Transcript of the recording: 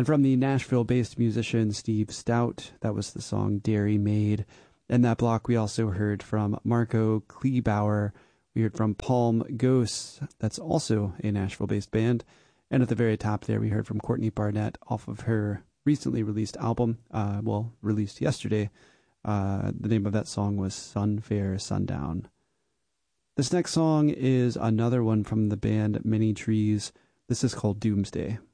And from the Nashville-based musician Steve Stout, that was the song Dairy Maid. In that block, we also heard from Marco Kleebauer. We heard from Palm Ghosts. That's also a Nashville-based band. And at the very top there, we heard from Courtney Barnett off of her recently released album, released yesterday. The name of that song was Sunfair Sundown. This next song is another one from the band Many Trees. This is called Doomsday.